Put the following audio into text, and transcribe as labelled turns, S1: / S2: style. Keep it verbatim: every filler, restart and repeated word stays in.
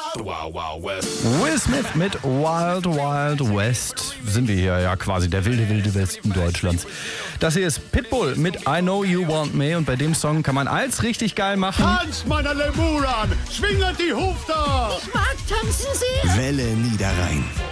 S1: Wild Wild West.
S2: Will Smith mit Wild Wild West. Sind wir hier ja quasi der wilde, wilde Westen Deutschlands. Das hier ist Pitbull mit I Know You Want Me. Und bei dem Song kann man alles richtig geil machen.
S1: Tanz, meine Lemuran! Schwinget die Hufter!
S3: Ich mag tanzen Sie.
S4: Welle Niederrhein.